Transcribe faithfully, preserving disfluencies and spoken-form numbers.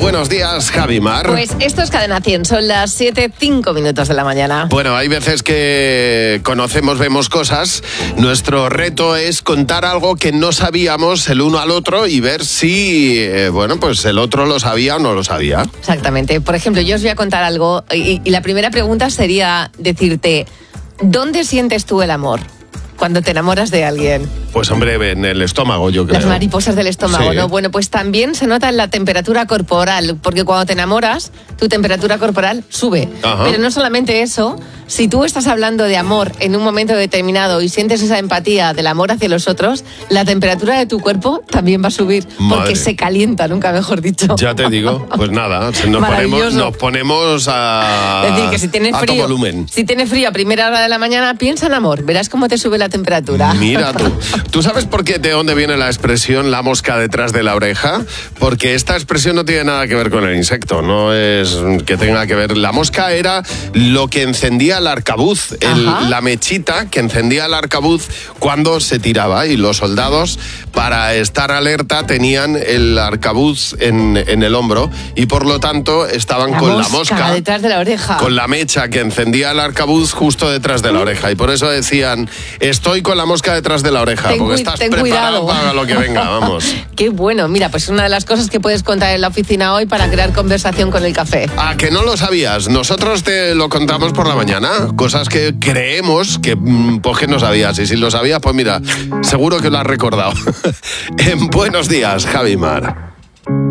Buenos días, Javi Mar. Pues esto es Cadena cien, son las siete, cinco minutos de la mañana. Bueno, hay veces que conocemos, vemos cosas. Nuestro reto es contar algo que no sabíamos el uno al otro y ver si, eh, bueno, pues el otro lo sabía o no lo sabía. Exactamente. Por ejemplo, yo os voy a contar algo y, y la primera pregunta sería decirte, ¿dónde sientes tú el amor cuando te enamoras de alguien? Pues hombre, en el estómago, yo creo. Las mariposas del estómago, Sí. ¿no? Bueno, pues también se nota en la temperatura corporal, porque cuando te enamoras, tu temperatura corporal sube. Ajá. Pero no solamente eso, si tú estás hablando de amor en un momento determinado y sientes esa empatía del amor hacia los otros, la temperatura de tu cuerpo también va a subir, Madre. porque se calienta, nunca mejor dicho. Ya te digo, pues nada, nos ponemos, Maravilloso. nos ponemos a, Es decir, que si tienes a frío, todo volumen. si tienes frío a primera hora de la mañana, piensa en amor, verás cómo te sube la temperatura. Mira tú. ¿Tú sabes por qué, de dónde viene la expresión la mosca detrás de la oreja? Porque esta expresión no tiene nada que ver con el insecto, no es que tenga que ver. La mosca era lo que encendía el arcabuz, el- la mechita que encendía el arcabuz cuando se tiraba, y los soldados, para estar alerta, tenían el arcabuz en, en el hombro y por lo tanto estaban La con mosca la mosca detrás de la oreja. con la mecha que encendía el arcabuz justo detrás de la oreja, y por eso decían, estoy con la mosca detrás de la oreja, Ten porque cui- estás ten preparado cuidado. para lo que venga, vamos. Qué bueno. Mira, pues una de las cosas que puedes contar en la oficina hoy para crear conversación con el café. ¿A que no lo sabías? Nosotros te lo contamos por la mañana, cosas que creemos que, mm, pues que no sabías, y si lo sabías, pues mira, seguro que lo has recordado. En Buenos Días, Javi Mar.